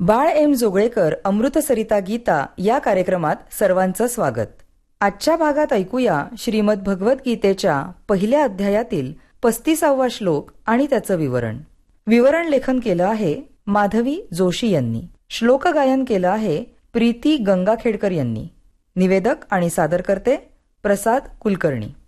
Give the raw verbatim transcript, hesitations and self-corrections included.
बाळ M Joglekar अमृतसरिता Gita या कार्यक्रमात सर्वांचं स्वागत. आजच्या भागात ऐकूया श्रीमद भगवद्गीतेच्या पहिल्या अध्यायातील पस्तीसावा श्लोक आणि त्याचं विवरण. विवरण लेखन केलं आहे माधवी जोशी यांनी. श्लोक गायन केलं आहे प्रीती गंगाखेडकर यांनी. निवेदक आणि सादरकर्ते प्रसाद कुलकर्णी.